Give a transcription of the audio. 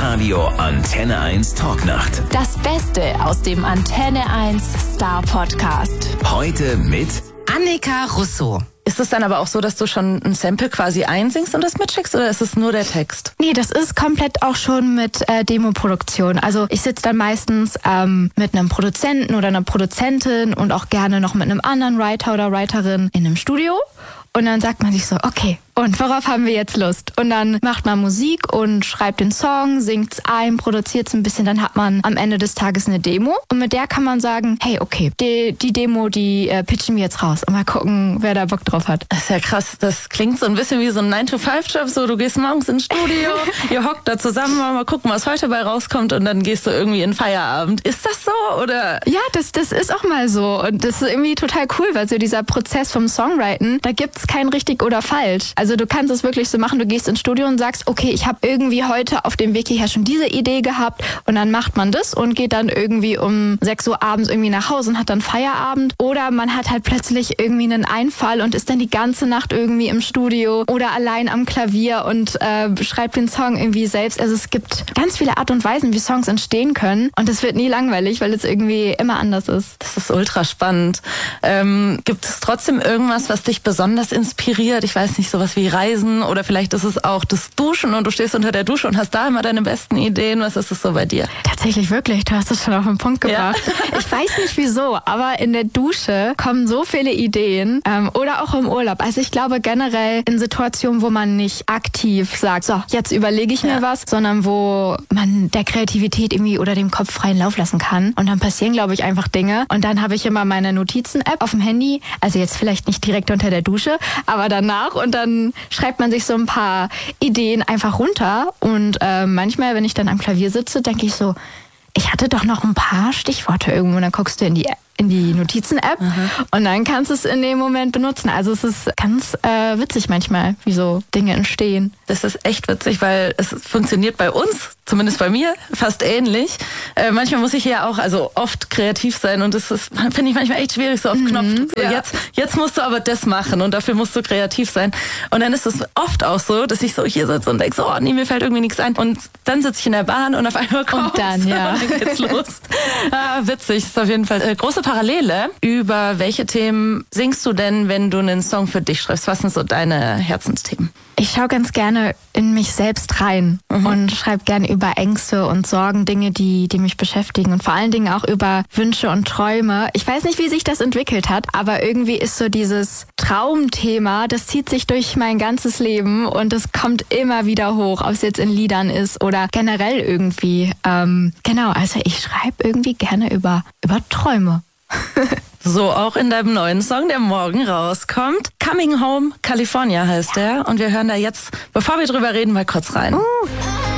Live-Radio Antenne 1 Talknacht. Das Beste aus dem Antenne 1 Star Podcast. Heute mit Annika Russo. Ist es dann aber auch so, dass du schon ein Sample quasi einsingst und das mitschickst, oder ist es nur der Text? Nee, das ist komplett auch schon mit Demoproduktion. Also ich sitze dann meistens mit einem Produzenten oder einer Produzentin und auch gerne noch mit einem anderen Writer oder Writerin in einem Studio. Und dann sagt man sich so, okay, und worauf haben wir jetzt Lust? Und dann macht man Musik und schreibt den Song, singt's ein, produziert's ein bisschen, dann hat man am Ende des Tages eine Demo. Und mit der kann man sagen, hey, okay, die Demo, die pitchen wir jetzt raus und mal gucken, wer da Bock drauf hat. Das ist ja krass, das klingt so ein bisschen wie so ein 9-to-5-Job, so du gehst morgens ins Studio, ihr hockt da zusammen, mal gucken, was heute bei rauskommt und dann gehst du irgendwie in Feierabend. Ist das so, oder? Ja, das ist auch mal so und das ist irgendwie total cool, weil so dieser Prozess vom Songwriten, da gibt's kein richtig oder falsch. Also du kannst es wirklich so machen, du gehst ins Studio und sagst, okay, ich habe irgendwie heute auf dem Weg hierher schon diese Idee gehabt und dann macht man das und geht dann irgendwie um 6 Uhr abends irgendwie nach Hause und hat dann Feierabend. Oder man hat halt plötzlich irgendwie einen Einfall und ist dann die ganze Nacht irgendwie im Studio oder allein am Klavier und schreibt den Song irgendwie selbst. Also es gibt ganz viele Art und Weisen, wie Songs entstehen können und es wird nie langweilig, weil es irgendwie immer anders ist. Das ist ultra spannend. Gibt es trotzdem irgendwas, was dich besonders inspiriert? Ich weiß nicht, sowas wie Reisen oder vielleicht ist es auch das Duschen und du stehst unter der Dusche und hast da immer deine besten Ideen. Was ist es so bei dir? Tatsächlich wirklich, du hast es schon auf den Punkt gebracht. Ja. Ich weiß nicht wieso, aber in der Dusche kommen so viele Ideen oder auch im Urlaub. Also ich glaube generell in Situationen, wo man nicht aktiv sagt, so, jetzt überlege ich mir was, sondern wo man der Kreativität irgendwie oder dem Kopf freien Lauf lassen kann. Und dann passieren, glaube ich, einfach Dinge. Und dann habe ich immer meine Notizen-App auf dem Handy, also jetzt vielleicht nicht direkt unter der Dusche, aber danach und dann schreibt man sich so ein paar Ideen einfach runter und manchmal, wenn ich dann am Klavier sitze, denke ich so, ich hatte doch noch ein paar Stichworte irgendwo und dann guckst du in die Notizen-App und dann kannst du es in dem Moment benutzen. Also es ist ganz witzig manchmal, wie so Dinge entstehen. Das ist echt witzig, weil es funktioniert bei uns, zumindest bei mir, fast ähnlich. Manchmal muss ich ja auch, also oft kreativ sein und das ist, finde ich manchmal echt schwierig, so auf Knopf. So, ja. Jetzt musst du aber das machen und dafür musst du kreativ sein. Und dann ist es oft auch so, dass ich so hier sitze und denke so, oh nee, mir fällt irgendwie nichts ein. Und dann sitze ich in der Bahn und auf einmal kommt und dann geht's los. Witzig, ist auf jeden Fall große Parallele. Über welche Themen singst du denn, wenn du einen Song für dich schreibst? Was sind so deine Herzensthemen? Ich schaue ganz gerne in mich selbst rein und schreibe gerne über Ängste und Sorgen, Dinge, die mich beschäftigen und vor allen Dingen auch über Wünsche und Träume. Ich weiß nicht, wie sich das entwickelt hat, aber irgendwie ist so dieses Traumthema, das zieht sich durch mein ganzes Leben und es kommt immer wieder hoch, ob es jetzt in Liedern ist oder generell irgendwie. Genau, also ich schreibe irgendwie gerne über Träume. So auch in deinem neuen Song, der morgen rauskommt. Coming Home California heißt der. Und wir hören da jetzt, bevor wir drüber reden, mal kurz rein.